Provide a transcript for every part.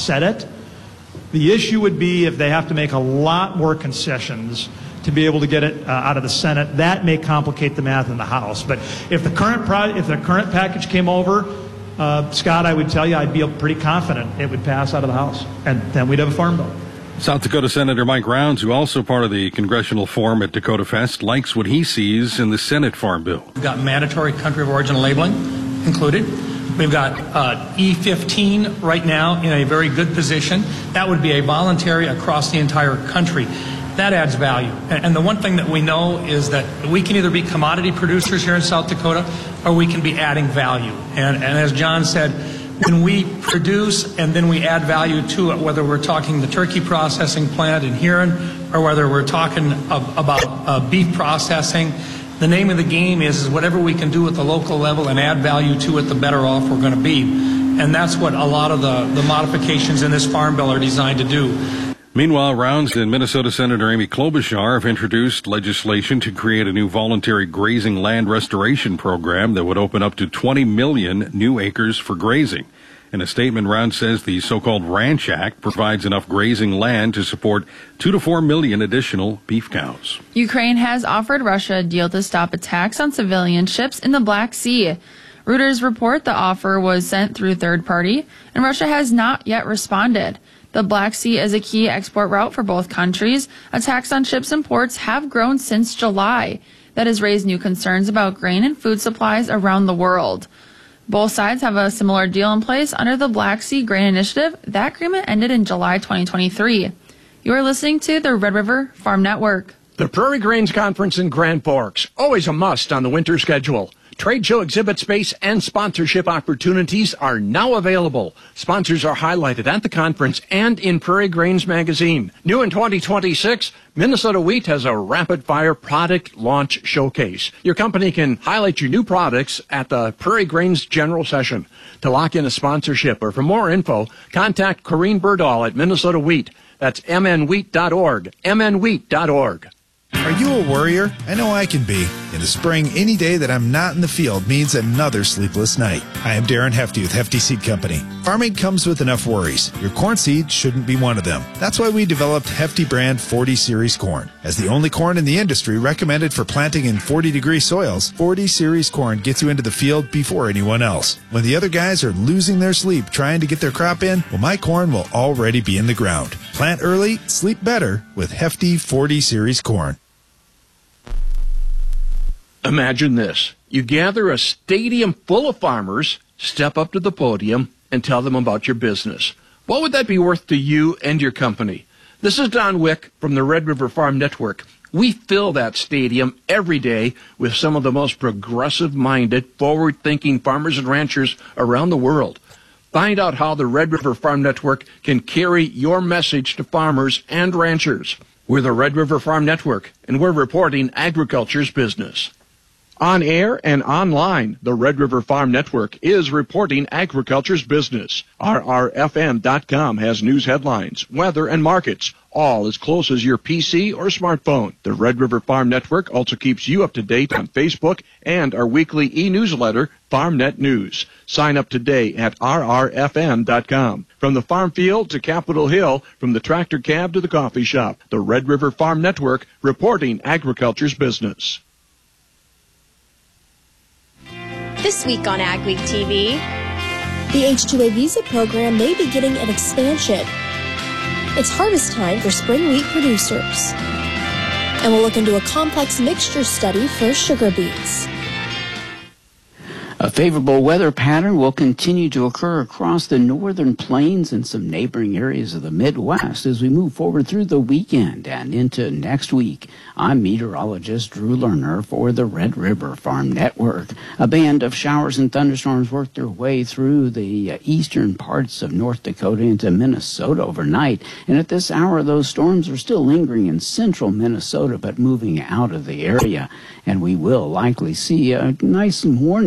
offset it. The issue would be if they have to make a lot more concessions to be able to get it out of the Senate. That may complicate the math in the House. But if the current package came over, Scott, I would tell you I'd be pretty confident it would pass out of the House, and then we'd have a farm bill. South Dakota Senator Mike Rounds, who also part of the Congressional Forum at Dakota Fest, likes what he sees in the Senate Farm Bill. We've got mandatory country of origin labeling included. We've got E15 right now in a very good position. That would be a voluntary across the entire country. That adds value. And the one thing that we know is that we can either be commodity producers here in South Dakota or we can be adding value. And as John said, when we produce and then we add value to it, whether we're talking the turkey processing plant in Huron or whether we're talking about beef processing, the name of the game is whatever we can do at the local level and add value to it, the better off we're going to be. And that's what a lot of the modifications in this farm bill are designed to do. Meanwhile, Rounds and Minnesota Senator Amy Klobuchar have introduced legislation to create a new voluntary grazing land restoration program that would open up to 20 million new acres for grazing. In a statement, Rounds says the so-called Ranch Act provides enough grazing land to support 2 to 4 million additional beef cows. Ukraine has offered Russia a deal to stop attacks on civilian ships in the Black Sea. Reuters report the offer was sent through third party, and Russia has not yet responded. The Black Sea is a key export route for both countries. Attacks on ships and ports have grown since July. That has raised new concerns about grain and food supplies around the world. Both sides have a similar deal in place under the Black Sea Grain Initiative. That agreement ended in July 2023. You are listening to the Red River Farm Network. The Prairie Grains Conference in Grand Forks, always a must on the winter schedule. Trade show exhibit space and sponsorship opportunities are now available. Sponsors are highlighted at the conference and in Prairie Grains magazine. New in 2026, Minnesota Wheat has a rapid-fire product launch showcase. Your company can highlight your new products at the Prairie Grains General Session. To lock in a sponsorship or for more info, contact Corrine Berdahl at Minnesota Wheat. That's mnwheat.org, mnwheat.org. Are you a worrier? I know I can be. In the spring, any day that I'm not in the field means another sleepless night. Hi, I'm Darren Hefty with Hefty Seed Company. Farming comes with enough worries. Your corn seed shouldn't be one of them. That's why we developed Hefty brand 40 Series corn. As the only corn in the industry recommended for planting in 40-degree soils, 40 Series corn gets you into the field before anyone else. When the other guys are losing their sleep trying to get their crop in, well, my corn will already be in the ground. Plant early, sleep better with Hefty 40 Series corn. Imagine this. You gather a stadium full of farmers, step up to the podium, and tell them about your business. What would that be worth to you and your company? This is Don Wick from the Red River Farm Network. We fill that stadium every day with some of the most progressive-minded, forward-thinking farmers and ranchers around the world. Find out how the Red River Farm Network can carry your message to farmers and ranchers. We're the Red River Farm Network, and we're reporting agriculture's business. On air and online, the Red River Farm Network is reporting agriculture's business. RRFM.com has news headlines, weather, and markets, all as close as your PC or smartphone. The Red River Farm Network also keeps you up to date on Facebook and our weekly e-newsletter, FarmNet News. Sign up today at RRFM.com. From the farm field to Capitol Hill, from the tractor cab to the coffee shop, the Red River Farm Network reporting agriculture's business. This week on Ag Week TV, the H-2A visa program may be getting an expansion. It's harvest time for spring wheat producers. And we'll look into a complex mixture study for sugar beets. A favorable weather pattern will continue to occur across the northern plains and some neighboring areas of the Midwest as we move forward through the weekend and into next week. I'm meteorologist Drew Lerner for the Red River Farm Network. A band of showers and thunderstorms worked their way through the eastern parts of North Dakota into Minnesota overnight. And at this hour, those storms are still lingering in central Minnesota but moving out of the area. And we will likely see a nice morning today.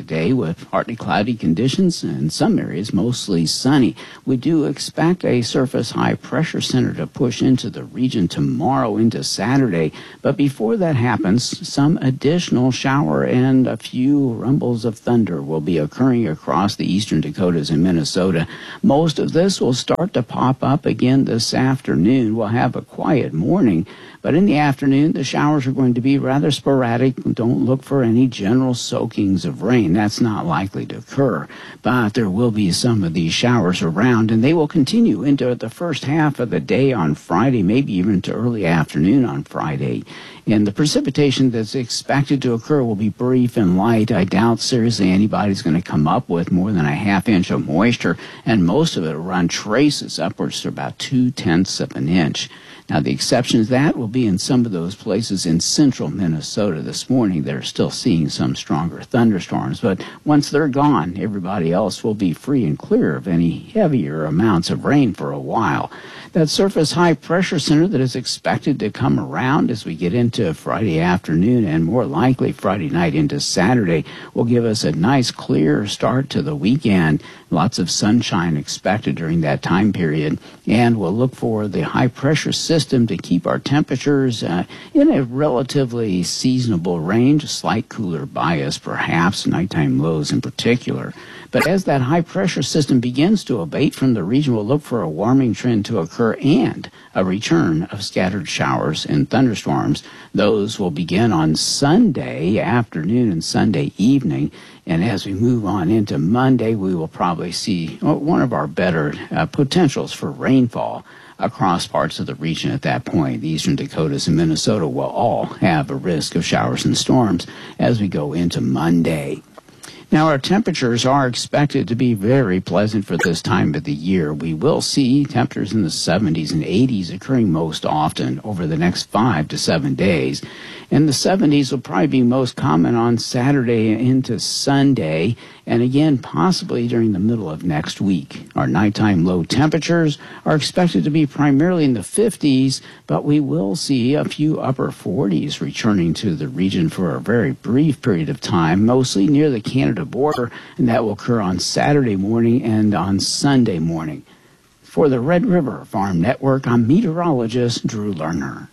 today with partly cloudy conditions and in some areas mostly sunny. We do expect a surface high pressure center to push into the region tomorrow into Saturday. But before that happens, some additional shower and a few rumbles of thunder will be occurring across the eastern Dakotas and Minnesota. Most of this will start to pop up again this afternoon. We'll have a quiet morning, but in the afternoon, the showers are going to be rather sporadic. Don't look for any general soakings of rain. That's not likely to occur. But there will be some of these showers around, and they will continue into the first half of the day on Friday, maybe even to early afternoon on Friday. And the precipitation that's expected to occur will be brief and light. I doubt seriously anybody's going to come up with more than a half inch of moisture, and most of it will run traces upwards to about 0.2 of an inch. Now, the exception to that will be in some of those places in central Minnesota this morning. They're still seeing some stronger thunderstorms, but once they're gone, everybody else will be free and clear of any heavier amounts of rain for a while. That surface high pressure center that is expected to come around as we get into Friday afternoon and more likely Friday night into Saturday will give us a nice clear start to the weekend. Lots of sunshine expected during that time period, and we'll look for the high pressure system to keep our temperatures in a relatively seasonable range, a slight cooler bias perhaps, nighttime lows in particular. But as that high pressure system begins to abate from the region, we'll look for a warming trend to occur and a return of scattered showers and thunderstorms. Those will begin on Sunday afternoon and Sunday evening. And as we move on into Monday, we will probably see one of our better potentials for rainfall across parts of the region at that point. The eastern Dakotas and Minnesota will all have a risk of showers and storms as we go into Monday. Now, our temperatures are expected to be very pleasant for this time of the year. We will see temperatures in the 70s and 80s occurring most often over the next 5 to 7 days. And the 70s will probably be most common on Saturday into Sunday, and again, possibly during the middle of next week. Our nighttime low temperatures are expected to be primarily in the 50s, but we will see a few upper 40s returning to the region for a very brief period of time, mostly near the Canada border, and that will occur on Saturday morning and on Sunday morning. For the Red River Farm Network, I'm meteorologist Drew Lerner.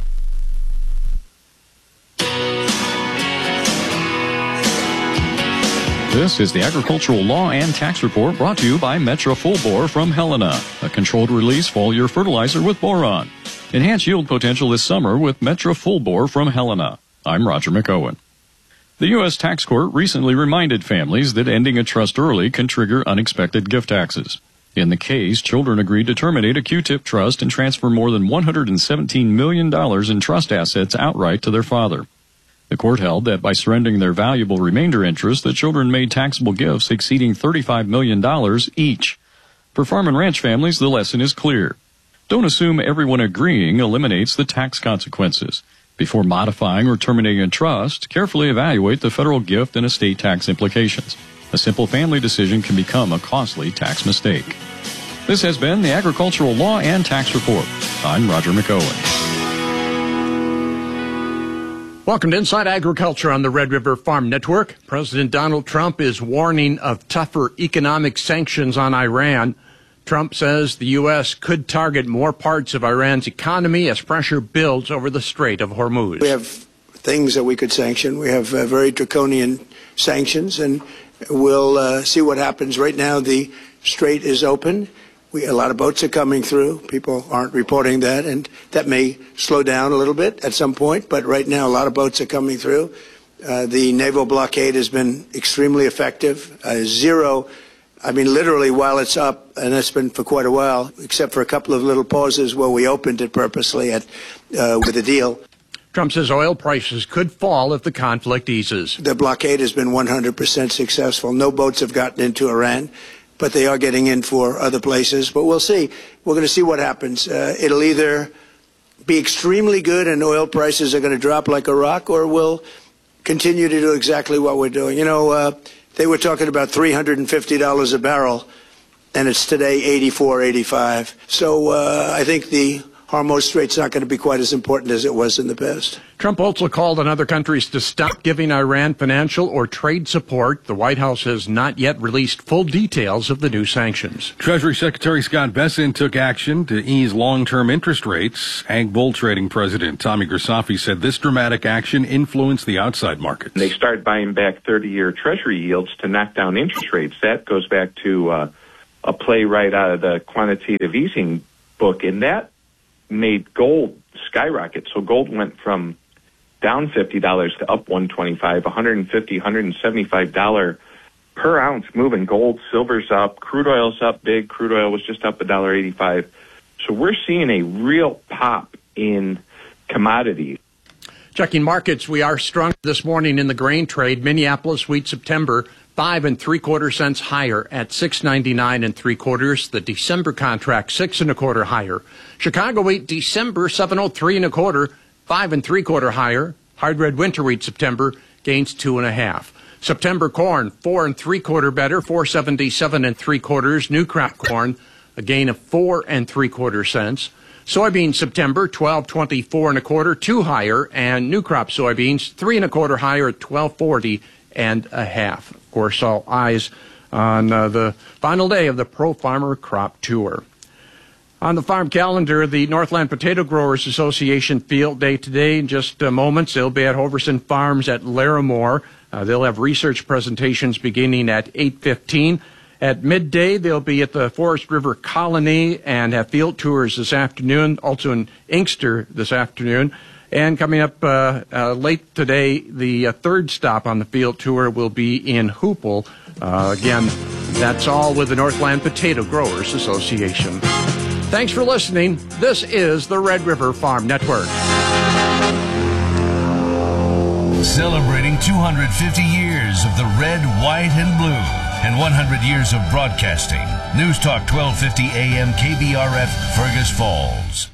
This is the Agricultural Law and Tax Report brought to you by Metra Full Bore from Helena, a controlled release foliar fertilizer with boron. Enhance yield potential this summer with Metra Full Bore from Helena. I'm Roger McOwen. The U.S. Tax Court recently reminded families that ending a trust early can trigger unexpected gift taxes. In the case, children agreed to terminate a Q-tip trust and transfer more than $117 million in trust assets outright to their father. The court held that by surrendering their valuable remainder interest, the children made taxable gifts exceeding $35 million each. For farm and ranch families, the lesson is clear. Don't assume everyone agreeing eliminates the tax consequences. Before modifying or terminating a trust, carefully evaluate the federal gift and estate tax implications. A simple family decision can become a costly tax mistake. This has been the Agricultural Law and Tax Report. I'm Roger McOwen. Welcome to Inside Agriculture on the Red River Farm Network. President Donald Trump is warning of tougher economic sanctions on Iran. Trump says the U.S. could target more parts of Iran's economy as pressure builds over the Strait of Hormuz. We have things that we could sanction. We have very draconian sanctions, and we'll see what happens. Right now, the Strait is open. A lot of boats are coming through. People aren't reporting that, and that may slow down a little bit at some point. But right now, a lot of boats are coming through. The naval blockade has been extremely effective. Literally while it's up, and that's been for quite a while, except for a couple of little pauses where we opened it purposely with a deal. Trump says oil prices could fall if the conflict eases. The blockade has been 100% successful. No boats have gotten into Iran, but they are getting in for other places. But we'll see. We're going to see what happens. It'll either be extremely good and oil prices are going to drop like a rock, or we'll continue to do exactly what we're doing. They were talking about $350 a barrel, and it's today $84, $85. So I think the Hormuz Strait's not going to be quite as important as it was in the past. Trump also called on other countries to stop giving Iran financial or trade support. The White House has not yet released full details of the new sanctions. Treasury Secretary Scott Bessent took action to ease long-term interest rates. Ag Bull Trading President Tommy Grisafi said this dramatic action influenced the outside markets. They started buying back 30-year Treasury yields to knock down interest rates. That goes back to a play right out of the quantitative easing book, and that made gold skyrocket. So gold went from down $50 to up $125, $150, $175 per ounce move in gold. Silver's up, crude oil's up big. Crude oil was just up $1.85. So we're seeing a real pop in commodities. Checking markets, we are strong this morning in the grain trade. Minneapolis wheat September 5 3/4 cents higher at $6.99 3/4. The December contract 6 1/4 higher. Chicago wheat December 703 1/4, 5 3/4 higher. Hard red winter wheat September gains 2 1/2. September corn 4 3/4 better, 4.77 3/4. New crop corn a gain of 4 3/4 cents. Soybeans September 12.24 1/4, 2 higher, and new crop soybeans 3 1/4 higher at 12.40 1/2. Of course, all eyes on the final day of the Pro Farmer Crop Tour. On the farm calendar, the Northland Potato Growers Association Field Day today. In just moments, they'll be at Hoverson Farms at Larimore. They'll have research presentations beginning at 8:15. At midday, they'll be at the Forest River Colony and have field tours this afternoon, also in Inkster this afternoon. And coming up late today, the third stop on the field tour will be in Hoople. Again, that's all with the Northland Potato Growers Association. Thanks for listening. This is the Red River Farm Network. Celebrating 250 years of the red, white, and blue and 100 years of broadcasting. News Talk 1250 AM KBRF, Fergus Falls.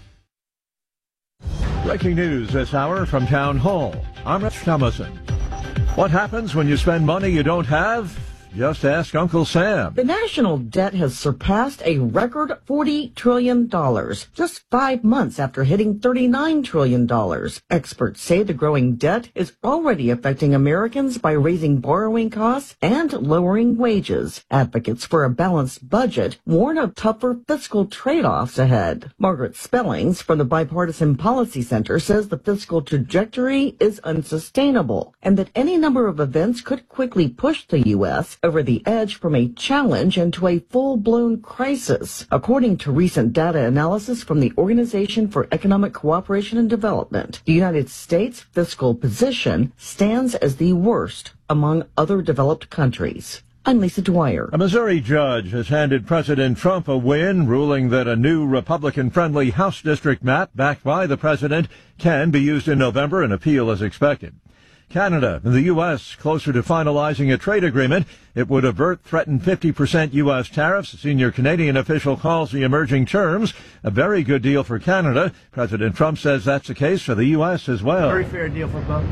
Breaking news this hour from Town Hall. I'm Rich Thomason. What happens when you spend money you don't have? Just ask Uncle Sam. The national debt has surpassed a record $40 trillion, just 5 months after hitting $39 trillion. Experts say the growing debt is already affecting Americans by raising borrowing costs and lowering wages. Advocates for a balanced budget warn of tougher fiscal trade-offs ahead. Margaret Spellings from the Bipartisan Policy Center says the fiscal trajectory is unsustainable and that any number of events could quickly push the U.S. over the edge from a challenge into a full-blown crisis. According to recent data analysis from the Organization for Economic Cooperation and Development, the United States' fiscal position stands as the worst among other developed countries. I'm Lisa Dwyer. A Missouri judge has handed President Trump a win, ruling that a new Republican-friendly House district map backed by the president can be used in November. An appeal is expected. Canada and the U.S. closer to finalizing a trade agreement. It would avert threatened 50% U.S. tariffs. A senior Canadian official calls the emerging terms a very good deal for Canada. President Trump says that's the case for the U.S. as well. Very fair deal for both.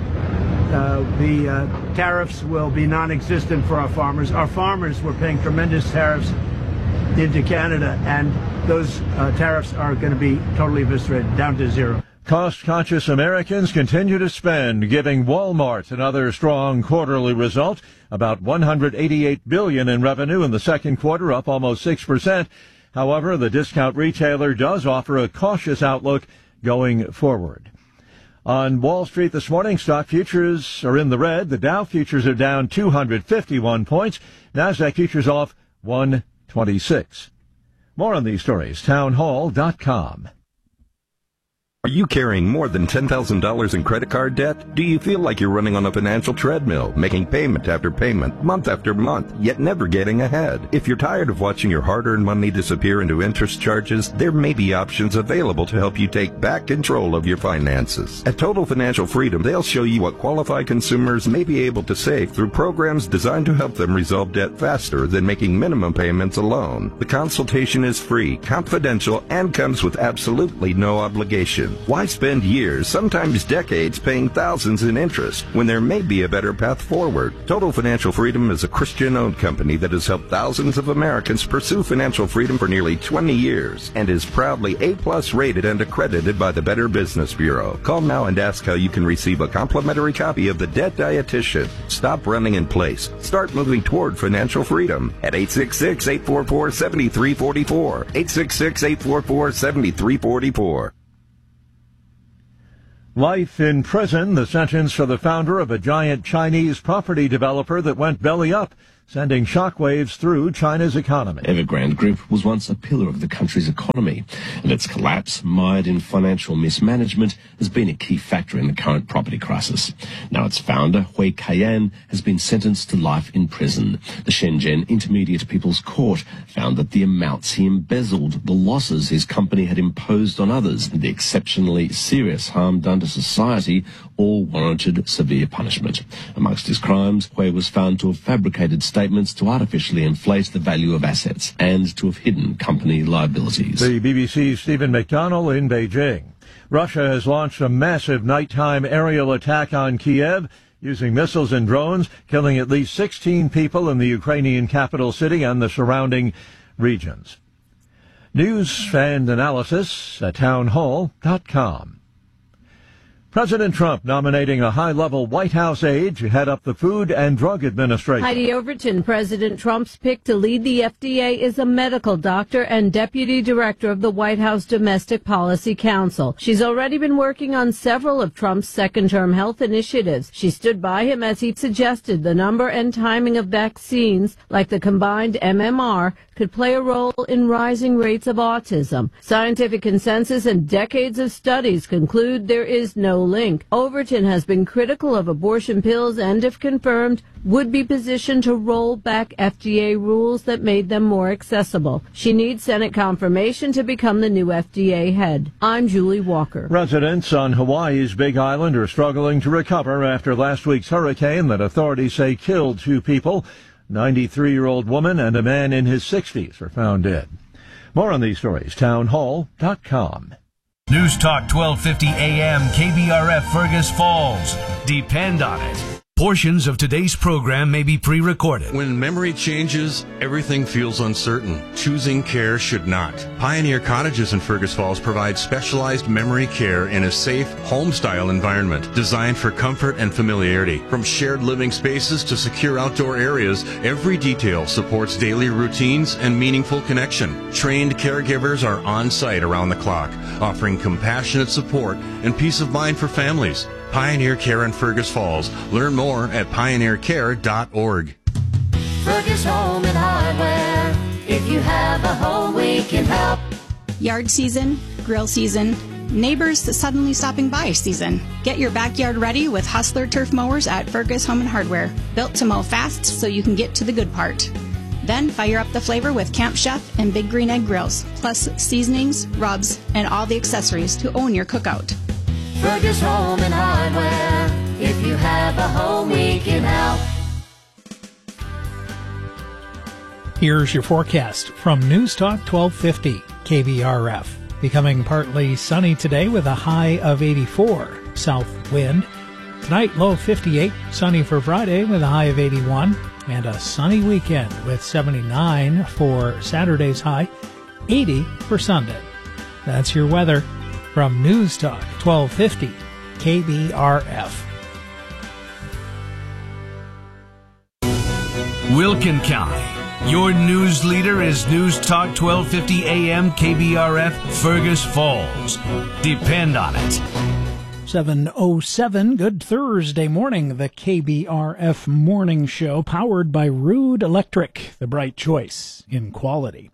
The tariffs will be non-existent for our farmers. Our farmers were paying tremendous tariffs into Canada, and those tariffs are going to be totally eviscerated, down to zero. Cost-conscious Americans continue to spend, giving Walmart another strong quarterly result, about $188 billion in revenue in the second quarter, up almost 6%. However, the discount retailer does offer a cautious outlook going forward. On Wall Street this morning, stock futures are in the red. The Dow futures are down 251 points. NASDAQ futures off 126. More on these stories, townhall.com. Are you carrying more than $10,000 in credit card debt? Do you feel like you're running on a financial treadmill, making payment after payment, month after month, yet never getting ahead? If you're tired of watching your hard-earned money disappear into interest charges, there may be options available to help you take back control of your finances. At Total Financial Freedom, they'll show you what qualified consumers may be able to save through programs designed to help them resolve debt faster than making minimum payments alone. The consultation is free, confidential, and comes with absolutely no obligation. return. Why spend years, sometimes decades, paying thousands in interest when there may be a better path forward? Total Financial Freedom is a Christian-owned company that has helped thousands of Americans pursue financial freedom for nearly 20 years and is proudly A-plus rated and accredited by the Better Business Bureau. Call now and ask how you can receive a complimentary copy of The Debt Dietitian. Stop running in place. Start moving toward financial freedom at 866-844-7344. 866-844-7344. Life in prison, the sentence for the founder of a giant Chinese property developer that went belly up, sending shockwaves through China's economy. Evergrande Group was once a pillar of the country's economy, and its collapse, mired in financial mismanagement, has been a key factor in the current property crisis. Now its founder, Hui Kaiyan, has been sentenced to life in prison. The Shenzhen Intermediate People's Court found that the amounts he embezzled, the losses his company had imposed on others, and the exceptionally serious harm done to society all warranted severe punishment. Amongst his crimes, Hui was found to have fabricated statements to artificially inflate the value of assets and to have hidden company liabilities. The BBC's Stephen McDonnell in Beijing. Russia has launched a massive nighttime aerial attack on Kiev using missiles and drones, killing at least 16 people in the Ukrainian capital city and the surrounding regions. News and analysis at townhall.com. President Trump nominating a high-level White House aide to head up the Food and Drug Administration. Heidi Overton, President Trump's pick to lead the FDA, is a medical doctor and deputy director of the White House Domestic Policy Council. She's already been working on several of Trump's second-term health initiatives. She stood by him as he suggested the number and timing of vaccines, like the combined MMR, could play a role in rising rates of autism. Scientific consensus and decades of studies conclude there is no link. Overton has been critical of abortion pills and, if confirmed, would be positioned to roll back FDA rules that made them more accessible. She needs Senate confirmation to become the new FDA head. I'm Julie Walker. Residents on Hawaii's Big Island are struggling to recover after last week's hurricane that authorities say killed 2 people. 93-year-old woman and a man in his 60s are found dead. More on these stories, townhall.com. News Talk 1250 AM KBRF Fergus Falls. Depend on it. Portions of today's program may be pre-recorded. When memory changes, everything feels uncertain. Choosing care should not. Pioneer Cottages in Fergus Falls provide specialized memory care in a safe, home-style environment designed for comfort and familiarity. From shared living spaces to secure outdoor areas, every detail supports daily routines and meaningful connection. Trained caregivers are on site around the clock, offering compassionate support and peace of mind for families. Pioneer Care in Fergus Falls. Learn more at pioneercare.org. Fergus Home and Hardware. If you have a home, we can help. Yard season, grill season, neighbors suddenly stopping by season. Get your backyard ready with Hustler turf mowers at Fergus Home and Hardware. Built to mow fast so you can get to the good part. Then fire up the flavor with Camp Chef and Big Green Egg grills, plus seasonings, rubs, and all the accessories to own your cookout. Fergus Home and Hardware. If you have a home, we can help. Here's your forecast from News Talk 1250 KBRF. Becoming partly sunny today with a high of 84. South wind. Tonight, low 58. Sunny for Friday with a high of 81. And a sunny weekend with 79 for Saturday's high. 80 for Sunday. That's your weather from News Talk 1250 KBRF. Wilkin County. Your news leader is News Talk 1250 AM KBRF Fergus Falls. Depend on it. 7:07. Good Thursday morning. The KBRF Morning Show, powered by Rude Electric, the bright choice in quality.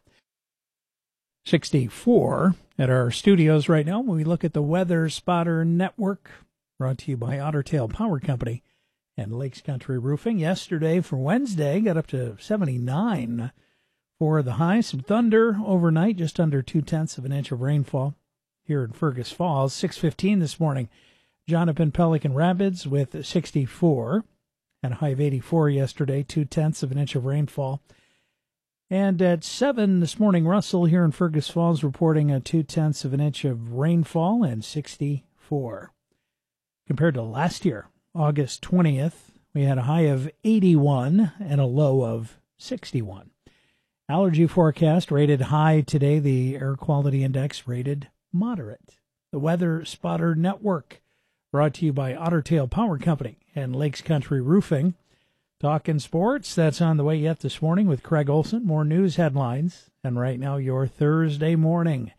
64 at our studios right now when we look at the Weather Spotter Network, brought to you by Otter Tail Power Company and Lakes Country Roofing. Yesterday for Wednesday, got up to 79 for the high. Some thunder overnight, just under 0.2 of an inch of rainfall here in Fergus Falls. 6:15 this morning, Jonathan Pelican Rapids with 64 and a high of 84 yesterday, 0.2 of an inch of rainfall. And at 7 this morning, Russell here in Fergus Falls reporting a 0.2 of an inch of rainfall and 64. Compared to last year, August 20th, we had a high of 81 and a low of 61. Allergy forecast rated high today. The air quality index rated moderate. The Weather Spotter Network, brought to you by Otter Tail Power Company and Lakes Country Roofing. Talking sports, that's on the way yet this morning with Craig Olson. More news headlines. And right now, your Thursday morning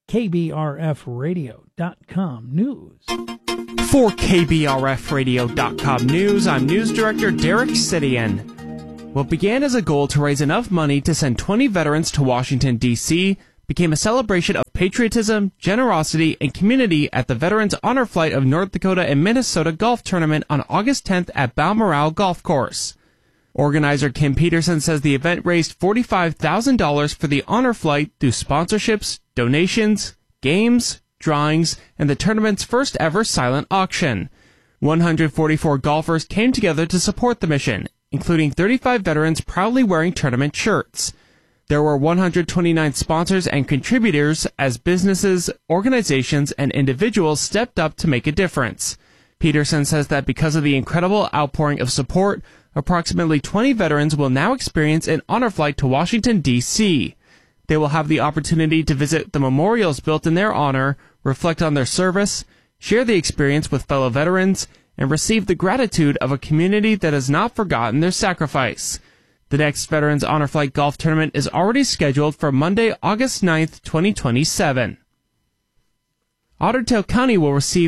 KBRFradio.com news. For KBRFradio.com news, I'm News Director Derek Sidian. What began as a goal to raise enough money to send 20 veterans to Washington, D.C., became a celebration of patriotism, generosity, and community at the Veterans Honor Flight of North Dakota and Minnesota Golf Tournament on August 10th at Balmoral Golf Course. Organizer Kim Peterson says the event raised $45,000 for the Honor Flight through sponsorships, donations, games, drawings, and the tournament's first ever silent auction. 144 golfers came together to support the mission, including 35 veterans proudly wearing tournament shirts. There were 129 sponsors and contributors as businesses, organizations, and individuals stepped up to make a difference. Peterson says that because of the incredible outpouring of support, approximately 20 veterans will now experience an honor flight to Washington, D.C. They will have the opportunity to visit the memorials built in their honor, reflect on their service, share the experience with fellow veterans, and receive the gratitude of a community that has not forgotten their sacrifice. The next Veterans Honor Flight Golf Tournament is already scheduled for Monday, August 9th, 2027. Otter Tail County will receive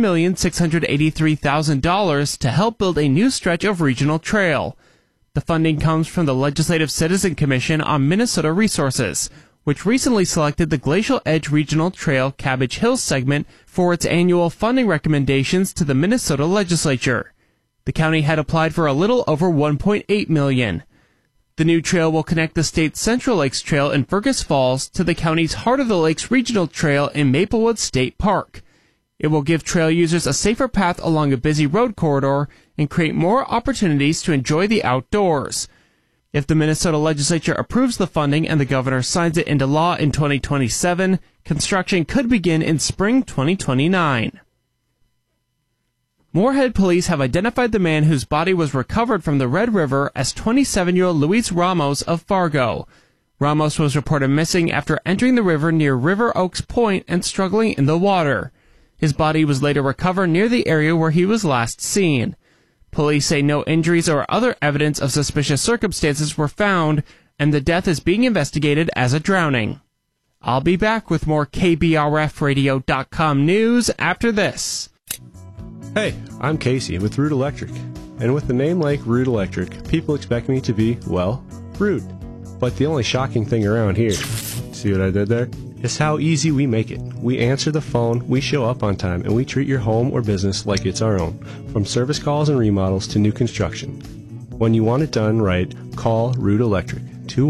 $1,683,000 to help build a new stretch of regional trail. The funding comes from the Legislative Citizen Commission on Minnesota Resources, which recently selected the Glacial Edge Regional Trail Cabbage Hills segment for its annual funding recommendations to the Minnesota legislature. The county had applied for a little over $1.8 million. The new trail will connect the state's Central Lakes Trail in Fergus Falls to the county's Heart of the Lakes Regional Trail in Maplewood State Park. It will give trail users a safer path along a busy road corridor and create more opportunities to enjoy the outdoors. If the Minnesota legislature approves the funding and the governor signs it into law in 2027, construction could begin in spring 2029. Moorhead police have identified the man whose body was recovered from the Red River as 27-year-old Luis Ramos of Fargo. Ramos was reported missing after entering the river near River Oaks Point and struggling in the water. His body was later recovered near the area where he was last seen. Police say no injuries or other evidence of suspicious circumstances were found, and the death is being investigated as a drowning. I'll be back with more KBRFradio.com news after this. Hey, I'm Casey with Root Electric. And with a name like Root Electric, people expect me to be, well, rude. But the only shocking thing around here, see what I did there? Is how easy we make it. We answer the phone, we show up on time, and we treat your home or business like it's our own, from service calls and remodels to new construction. When you want it done right, call Root Electric,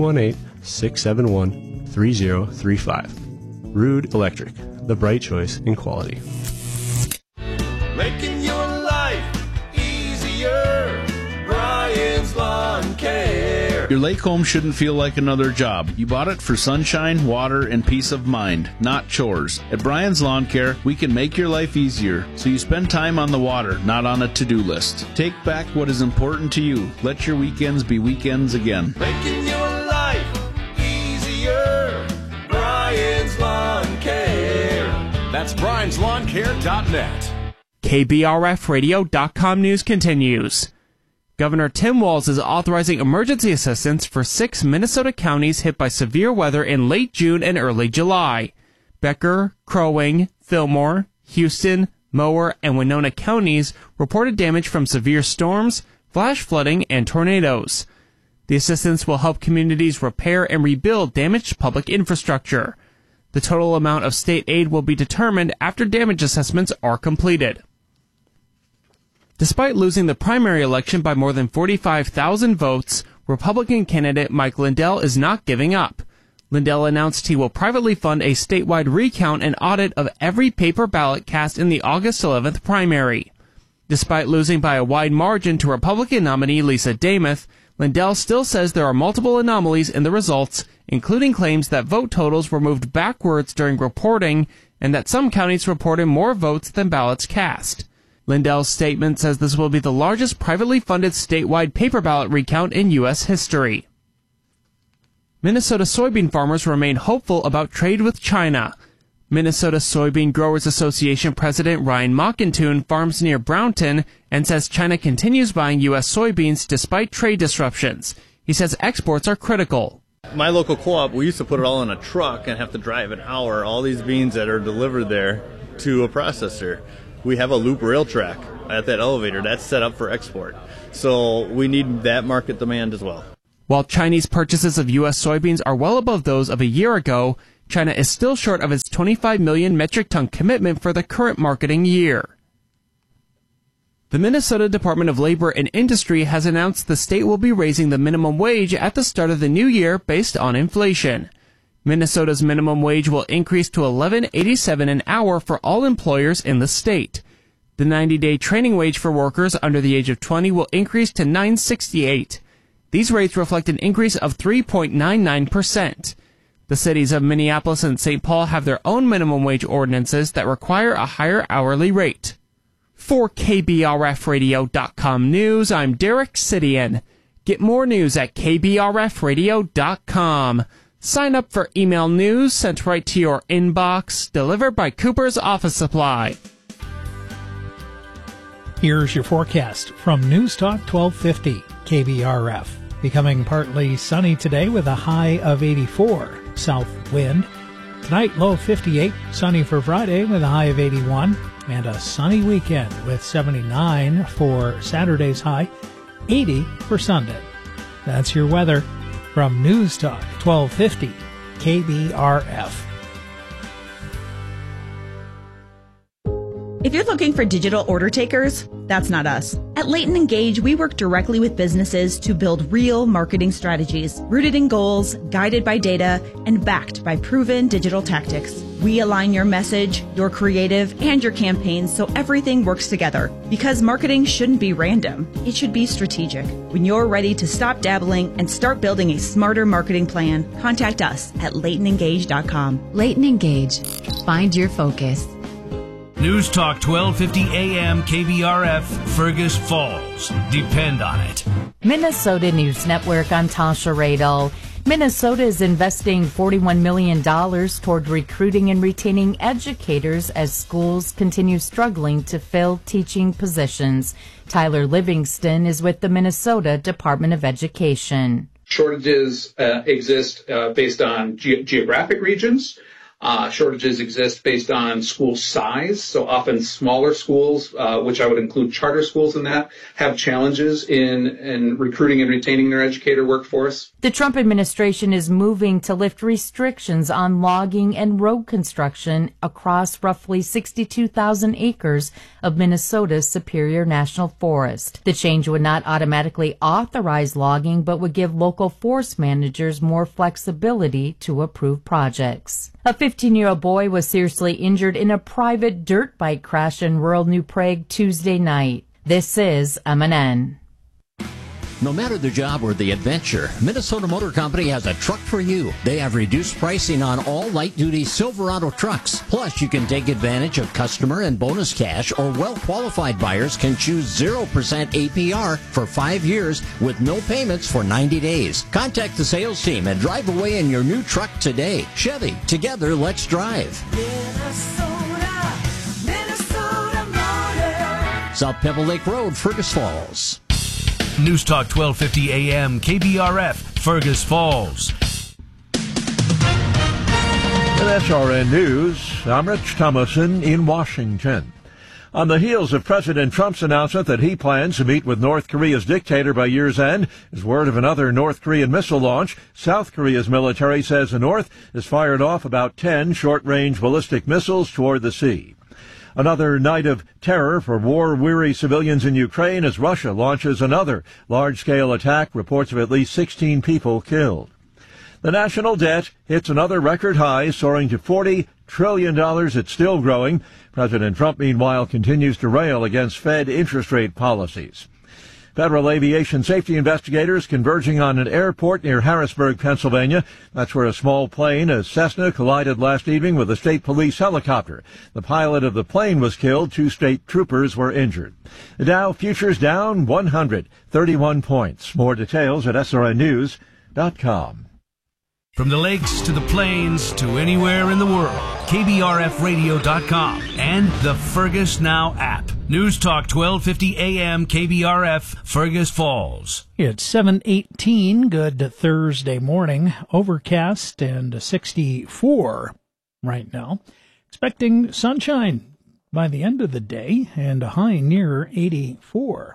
218-671-3035. Root Electric, the bright choice in quality. Making your life easier. Brian's Lawn Care. Your lake home shouldn't feel like another job. You bought it for sunshine, water, and peace of mind, not chores. At Brian's Lawn Care, we can make your life easier, so you spend time on the water, not on a to-do list. Take back what is important to you. Let your weekends be weekends again. Making your life easier. Brian's Lawn Care. That's brianslawncare.net. KBRFradio.com news continues. Governor Tim Walz is authorizing emergency assistance for 6 Minnesota counties hit by severe weather in late June and early July. Becker, Crow Wing, Fillmore, Houston, Mower, and Winona counties reported damage from severe storms, flash flooding, and tornadoes. The assistance will help communities repair and rebuild damaged public infrastructure. The total amount of state aid will be determined after damage assessments are completed. Despite losing the primary election by more than 45,000 votes, Republican candidate Mike Lindell is not giving up. Lindell announced he will privately fund a statewide recount and audit of every paper ballot cast in the August 11th primary. Despite losing by a wide margin to Republican nominee Lisa Demuth, Lindell still says there are multiple anomalies in the results, including claims that vote totals were moved backwards during reporting and that some counties reported more votes than ballots cast. Lindell's statement says this will be the largest privately funded statewide paper ballot recount in U.S. history. Minnesota soybean farmers remain hopeful about trade with China. Minnesota Soybean Growers Association President Ryan Mockentune farms near Brownton and says China continues buying U.S. soybeans despite trade disruptions. He says exports are critical. My local co-op, we used to put it all in a truck and have to drive an hour, all these beans that are delivered there to a processor. We have a loop rail track at that elevator that's set up for export. So we need that market demand as well. While Chinese purchases of U.S. soybeans are well above those of a year ago, China is still short of its 25 million metric ton commitment for the current marketing year. The Minnesota Department of Labor and Industry has announced the state will be raising the minimum wage at the start of the new year based on inflation. Minnesota's minimum wage will increase to $11.87 an hour for all employers in the state. The 90-day training wage for workers under the age of 20 will increase to $9.68. These rates reflect an increase of 3.99%. The cities of Minneapolis and St. Paul have their own minimum wage ordinances that require a higher hourly rate. For KBRFradio.com News, I'm Derek Sidian. Get more news at KBRFradio.com. Sign up for email news sent right to your inbox, delivered by Cooper's Office Supply. Here's your forecast from News Talk 1250 KBRF. Becoming partly sunny today with a high of 84. South wind. Tonight, low 58. Sunny for Friday with a high of 81. And a sunny weekend with 79 for Saturday's high, 80 for Sunday. That's your weather from News Talk 1250 KBRF. If you're looking for digital order takers, that's not us. At Leighton Engage, we work directly with businesses to build real marketing strategies, rooted in goals, guided by data, and backed by proven digital tactics. We align your message, your creative, and your campaigns so everything works together. Because marketing shouldn't be random, it should be strategic. When you're ready to stop dabbling and start building a smarter marketing plan, contact us at LeightonEngage.com. Leighton Engage. Find your focus. News Talk 1250 AM KBRF, Fergus Falls. Depend on it. Minnesota News Network, I'm Tasha Radel. Minnesota is investing $41 million toward recruiting and retaining educators as schools continue struggling to fill teaching positions. Tyler Livingston is with the Minnesota Department of Education. Shortages exist based on geographic regions. Shortages exist based on school size. So often smaller schools, which I would include charter schools in that, have challenges in recruiting and retaining their educator workforce. The Trump administration is moving to lift restrictions on logging and road construction across roughly 62,000 acres of Minnesota's Superior National Forest. The change would not automatically authorize logging, but would give local forest managers more flexibility to approve projects. A 15-year-old boy was seriously injured in a private dirt bike crash in rural New Prague Tuesday night. This is MNN. No matter the job or the adventure, Minnesota Motor Company has a truck for you. They have reduced pricing on all light-duty Silverado trucks. Plus, you can take advantage of customer and bonus cash, or well-qualified buyers can choose 0% APR for 5 years with no payments for 90 days. Contact the sales team and drive away in your new truck today. Chevy, together, let's drive. Minnesota Motor. South Pebble Lake Road, Fergus Falls. News Talk 1250 AM KBRF, Fergus Falls. With SRN News, I'm Rich Thomason in Washington. On the heels of President Trump's announcement that he plans to meet with North Korea's dictator by year's end, is word of another North Korean missile launch. South Korea's military says the North has fired off about 10 short-range ballistic missiles toward the sea. Another night of terror for war-weary civilians in Ukraine as Russia launches another large-scale attack, reports of at least 16 people killed. The national debt hits another record high, soaring to $40 trillion. It's still growing. President Trump, meanwhile, continues to rail against Fed interest rate policies. Federal aviation safety investigators converging on an airport near Harrisburg, Pennsylvania. That's where a small plane, a Cessna, collided last evening with a state police helicopter. The pilot of the plane was killed. 2 state troopers were injured. The Dow futures down 131 points. More details at srnnews.com. From the lakes to the plains to anywhere in the world, KBRFradio.com and the Fergus Now app. News Talk 1250 AM KBRF, Fergus Falls. It's 7:18. Good Thursday morning. Overcast and 64 right now. Expecting sunshine by the end of the day and a high near 84.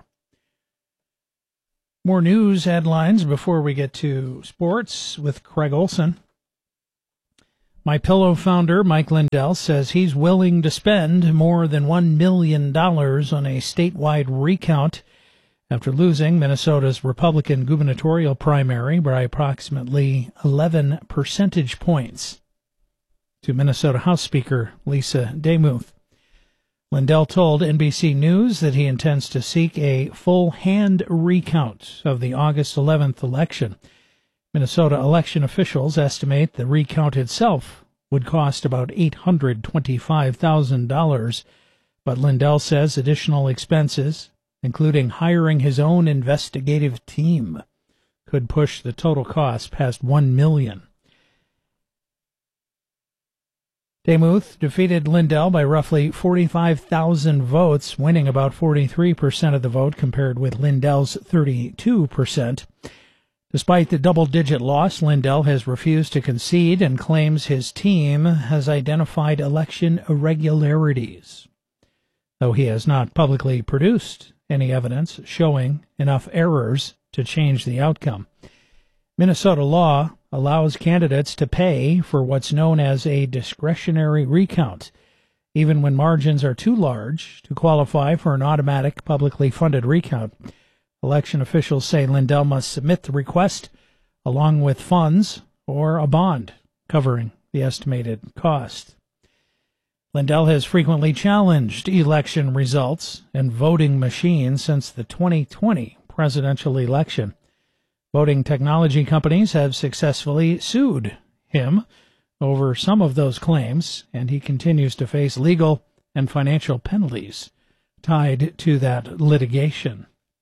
More news headlines before we get to sports with Craig Olson. MyPillow founder Mike Lindell says he's willing to spend more than $1 million on a statewide recount after losing Minnesota's Republican gubernatorial primary by approximately 11 percentage points to Minnesota House Speaker Lisa Demuth. Lindell told NBC News that he intends to seek a full-hand recount of the August 11th election. Minnesota election officials estimate the recount itself would cost about $825,000, but Lindell says additional expenses, including hiring his own investigative team, could push the total cost past $1 million. Demuth defeated Lindell by roughly 45,000 votes, winning about 43% of the vote compared with Lindell's 32%. Despite the double-digit loss, Lindell has refused to concede and claims his team has identified election irregularities, though he has not publicly produced any evidence showing enough errors to change the outcome. Minnesota law allows candidates to pay for what's known as a discretionary recount, even when margins are too large to qualify for an automatic publicly funded recount. Election officials say Lindell must submit the request along with funds or a bond covering the estimated cost. Lindell has frequently challenged election results and voting machines since the 2020 presidential election. Voting technology companies have successfully sued him over some of those claims, and he continues to face legal and financial penalties tied to that litigation.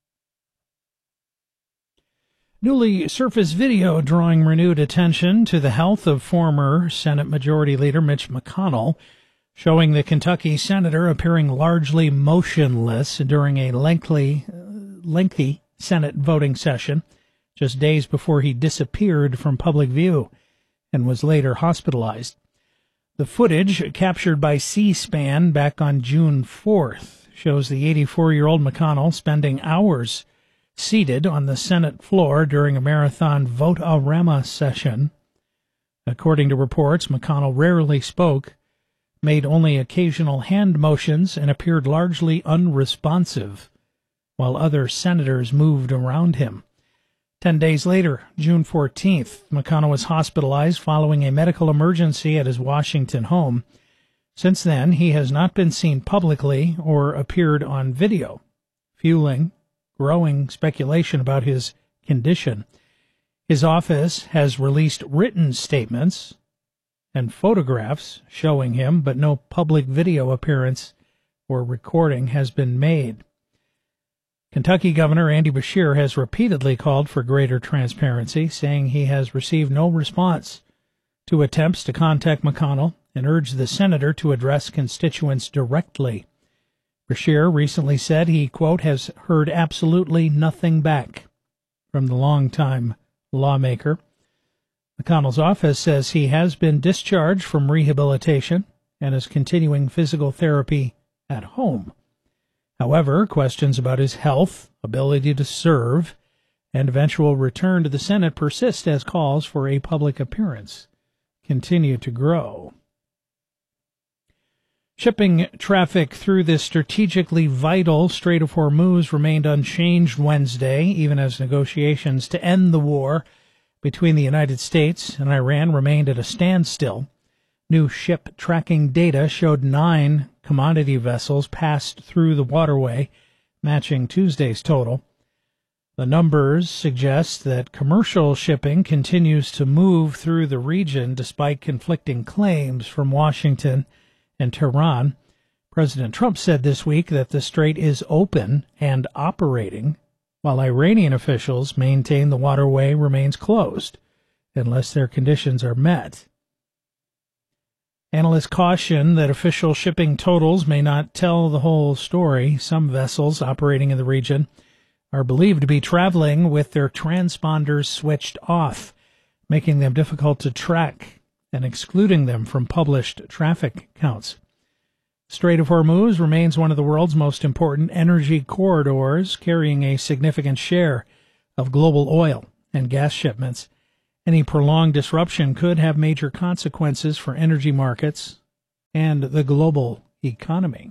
Newly surfaced video drawing renewed attention to the health of former Senate Majority Leader Mitch McConnell, showing the Kentucky senator appearing largely motionless during a lengthy Senate voting session just days before he disappeared from public view and was later hospitalized. The footage, captured by C-SPAN back on June 4th, shows the 84-year-old McConnell spending hours seated on the Senate floor during a marathon vote-a-rama session. According to reports, McConnell rarely spoke, made only occasional hand motions, and appeared largely unresponsive, while other senators moved around him. 10 days later, June 14th, McConnell was hospitalized following a medical emergency at his Washington home. Since then, he has not been seen publicly or appeared on video, fueling growing speculation about his condition. His office has released written statements and photographs showing him, but no public video appearance or recording has been made. Kentucky Governor Andy Beshear has repeatedly called for greater transparency, saying he has received no response to attempts to contact McConnell and urged the senator to address constituents directly. Beshear recently said he, quote, has heard absolutely nothing back from the longtime lawmaker. McConnell's office says he has been discharged from rehabilitation and is continuing physical therapy at home. However, questions about his health, ability to serve, and eventual return to the Senate persist as calls for a public appearance continue to grow. Shipping traffic through the strategically vital Strait of Hormuz remained unchanged Wednesday, even as negotiations to end the war between the United States and Iran remained at a standstill. New ship tracking data showed 9 commodity vessels passed through the waterway, matching Tuesday's total. The numbers suggest that commercial shipping continues to move through the region despite conflicting claims from Washington and Tehran. President Trump said this week that the strait is open and operating, while Iranian officials maintain the waterway remains closed unless their conditions are met. Analysts caution that official shipping totals may not tell the whole story. Some vessels operating in the region are believed to be traveling with their transponders switched off, making them difficult to track and excluding them from published traffic counts. Strait of Hormuz remains one of the world's most important energy corridors, carrying a significant share of global oil and gas shipments. Any prolonged disruption could have major consequences for energy markets and the global economy.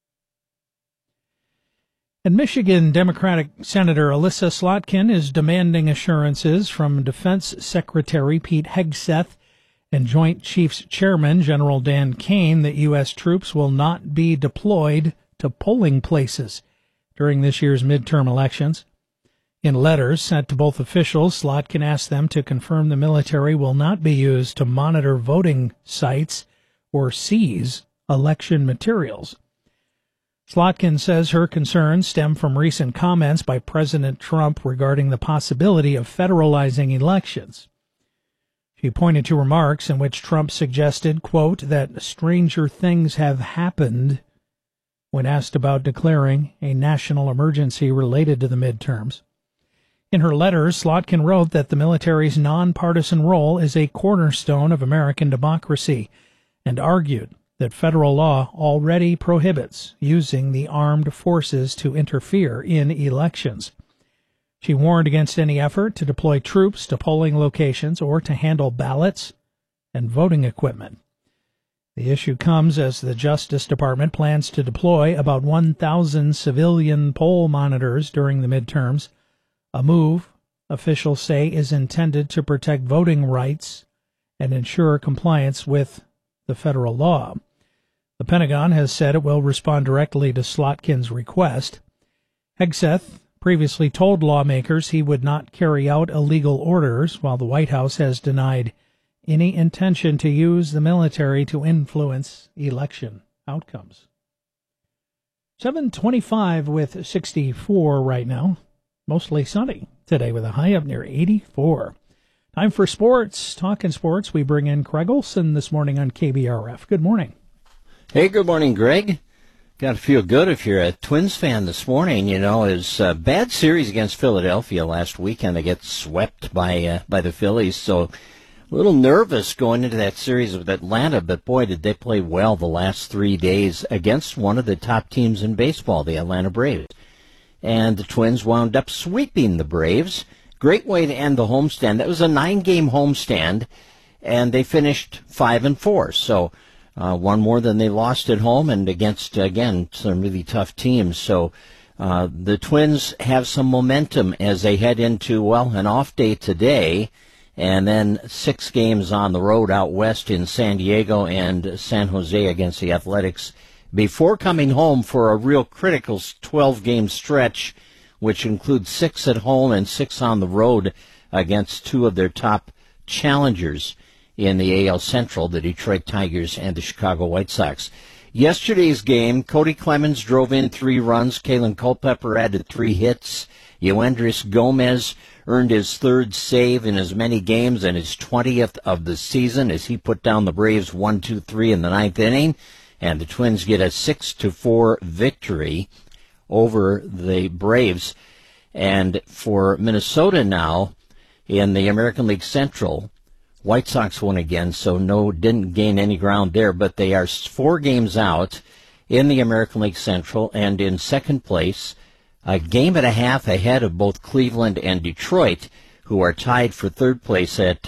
And Michigan Democratic Senator Elissa Slotkin is demanding assurances from Defense Secretary Pete Hegseth and Joint Chiefs Chairman General Dan Kane that U.S. troops will not be deployed to polling places during this year's midterm elections. In letters sent to both officials, Slotkin asked them to confirm the military will not be used to monitor voting sites or seize election materials. Slotkin says her concerns stem from recent comments by President Trump regarding the possibility of federalizing elections. She pointed to remarks in which Trump suggested, quote, that stranger things have happened when asked about declaring a national emergency related to the midterms. In her letters, Slotkin wrote that the military's nonpartisan role is a cornerstone of American democracy and argued that federal law already prohibits using the armed forces to interfere in elections. She warned against any effort to deploy troops to polling locations or to handle ballots and voting equipment. The issue comes as the Justice Department plans to deploy about 1,000 civilian poll monitors during the midterms, a move officials say is intended to protect voting rights and ensure compliance with the federal law. The Pentagon has said it will respond directly to Slotkin's request. Hegseth previously told lawmakers he would not carry out illegal orders, while the White House has denied any intention to use the military to influence election outcomes. 7:25 with 64 right now. Mostly sunny today with a high up near 84. Time for sports. Talking sports, we bring in Craig Olson this morning on KBRF. Good morning. Hey, good morning, Greg. Got to feel good if you're a Twins fan this morning. You know, it's a bad series against Philadelphia last weekend. They get swept by the Phillies, so a little nervous going into that series with Atlanta, but boy, did they play well the last 3 days against one of the top teams in baseball, the Atlanta Braves. And the Twins wound up sweeping the Braves. Great way to end the homestand. That was a 9-game homestand, and they finished 5-4. So one more than they lost at home, and against, again, some really tough teams. So the Twins have some momentum as they head into, well, an off day today, and then 6 games on the road out west in San Diego and San Jose against the Athletics, before coming home for a real critical 12-game stretch, which includes 6 at home and 6 on the road against 2 of their top challengers in the AL Central, the Detroit Tigers and the Chicago White Sox. Yesterday's game, Cody Clemens drove in 3 runs. Kalen Culpepper added 3 hits. Yoendris Gomez earned his 3rd save in as many games and his 20th of the season as he put down the Braves 1-2-3 in the 9th inning. And the Twins get a 6-4 victory over the Braves. And for Minnesota now, in the American League Central, White Sox won again, so didn't gain any ground there, but they are 4 games out in the American League Central and in second place, a game and a half ahead of both Cleveland and Detroit, who are tied for 3rd place at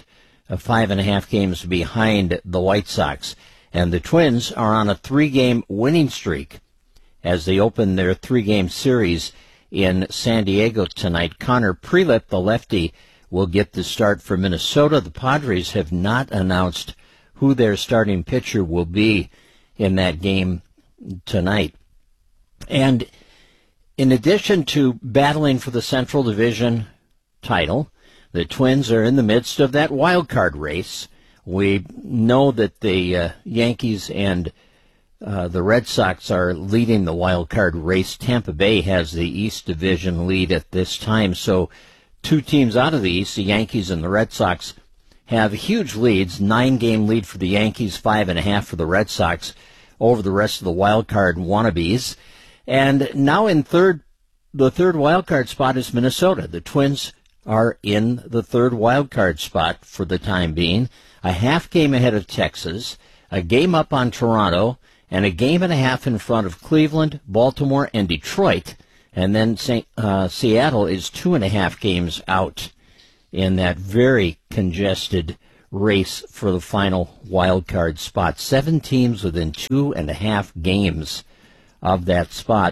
5.5 games behind the White Sox. And the Twins are on a 3-game winning streak as they open their 3-game series in San Diego tonight. Connor Prelip, the lefty, will get the start for Minnesota. The Padres have not announced who their starting pitcher will be in that game tonight. And in addition to battling for the Central Division title, the Twins are in the midst of that wild card race. We know that the Yankees and the Red Sox are leading the wild card race. Tampa Bay has the East Division lead at this time. So 2 teams out of the East, the Yankees and the Red Sox, have huge leads. 9-game lead for the Yankees, 5.5 for the Red Sox over the rest of the wild card wannabes. And now in the third wild card spot is Minnesota. The Twins are in the third wild card spot for the time being, a half game ahead of Texas, a game up on Toronto, and a game and a half in front of Cleveland, Baltimore, and Detroit. And then Seattle is 2.5 games out in that very congested race for the final wild card spot. 7 teams within 2.5 games of that spot.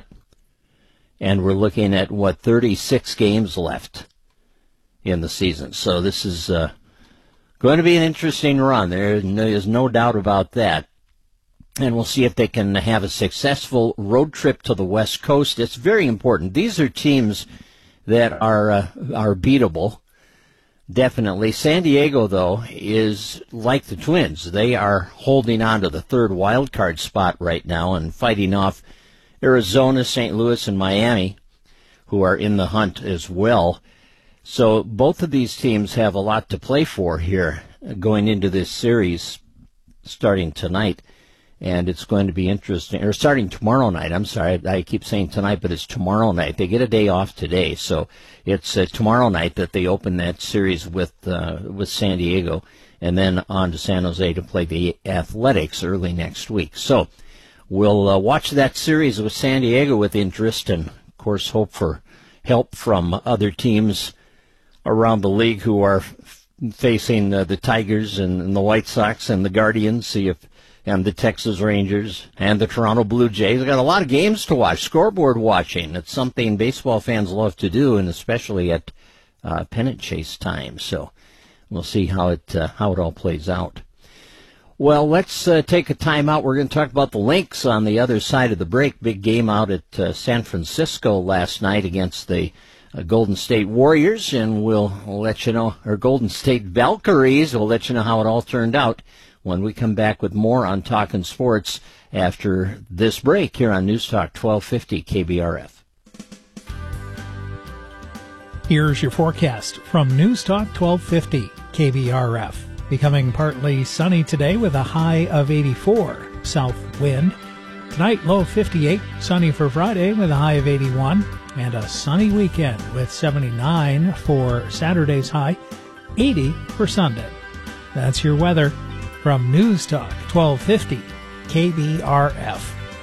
And we're looking at, 36 games left in the season. So this is going to be an interesting run. There's no doubt about that. And we'll see if they can have a successful road trip to the West Coast. It's very important. These are teams that are beatable, definitely. San Diego, though, is like the Twins. They are holding on to the third wild card spot right now and fighting off Arizona, St. Louis, and Miami, who are in the hunt as well. So both of these teams have a lot to play for here going into this series starting tonight. And it's going to be interesting, or starting tomorrow night. I'm sorry, I keep saying tonight, but it's tomorrow night. They get a day off today, so it's tomorrow night that they open that series with San Diego, and then on to San Jose to play the Athletics early next week. So we'll watch that series with San Diego with interest, and of course hope for help from other teams around the league who are facing the Tigers and the White Sox and the Guardians, and the Texas Rangers and the Toronto Blue Jays. We've got a lot of games to watch, scoreboard watching. It's something baseball fans love to do, and especially at pennant chase time. So we'll see how it all plays out. Well, let's take a time out. We're going to talk about the Lynx on the other side of the break. Big game out at San Francisco last night against the Golden State Warriors, and we'll let you know, or Golden State Valkyries, we'll let you know how it all turned out when we come back with more on Talkin' Sports after this break here on News Talk 1250 KBRF. Here's your forecast from News Talk 1250 KBRF. Becoming partly sunny today with a high of 84. South wind. Tonight, low of 58. Sunny for Friday with a high of 81. And a sunny weekend with 79 for Saturday's high. 80 for Sunday. That's your weather from News Talk 1250 KBRF.